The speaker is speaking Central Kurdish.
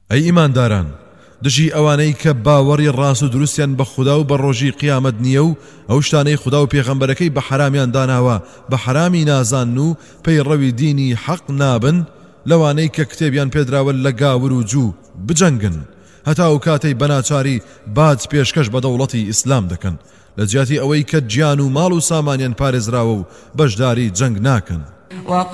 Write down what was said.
ئەی ئیمانداران دژی ئەوانەی کە باوەڕی ڕاست و دروستیان بە خوددا و بە ڕۆژی قیامەت نییە و ئەو شتانەی خوددا و پێغەمبەرەکەی بە حرامیان داناوە بە حرامی نازان و پەیڕەوی دینی حەق نابن لەوانەی کە کتێبیان پێدراوە لە گاور و جوو بجەنگن هەتا و کاتەی بەناچاری باج پێشکەش بە دەوڵەتی ئیسلام دەکەن لە جیاتی ئەوەی کە گیان و ماڵ و سامانیان پارێزراوە و بەشداری جەنگ ناکەن.